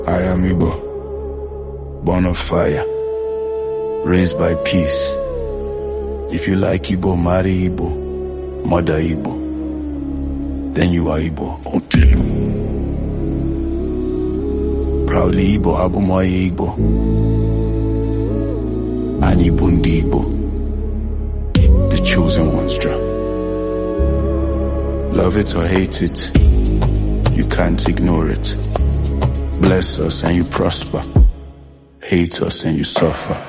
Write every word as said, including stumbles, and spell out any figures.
I am Igbo, born of fire, raised by peace. If you like Igbo, marry Igbo, mother Igbo, then you are Igbo. Until proudly Igbo, Abumoye Igbo, and Ibundi Igbo, the chosen ones drum. Love it or hate it, you can't ignore it. Bless us and you prosper, hate us and you suffer.